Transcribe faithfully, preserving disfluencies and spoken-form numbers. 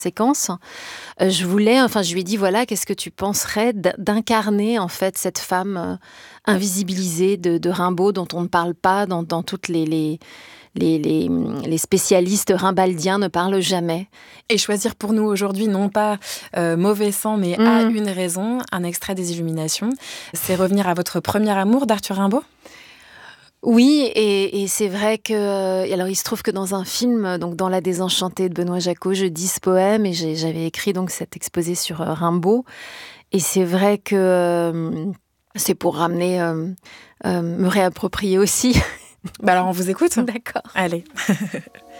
séquence, euh, je voulais, enfin, je lui ai dit, voilà, qu'est-ce que tu penserais d- d'incarner, en fait, cette femme euh, invisibilisée de, de Rimbaud, dont on ne parle pas, dans, dans toutes les, les, les, les, les spécialistes rimbaldiens ne parlent jamais. Et choisir pour nous aujourd'hui, non pas euh, Mauvais sang, mais À Mmh. une raison, un extrait des Illuminations. C'est revenir à votre premier amour d'Arthur Rimbaud ? Oui, et, et c'est vrai que... euh, Alors, il se trouve que dans un film, euh, donc dans La Désenchantée de Benoît Jacot, je dis ce poème, et j'ai- j'avais écrit donc cet exposé sur euh, Rimbaud. Et c'est vrai que euh, c'est pour ramener, euh, euh, me réapproprier aussi. Bah alors on vous écoute ? D'accord. Allez.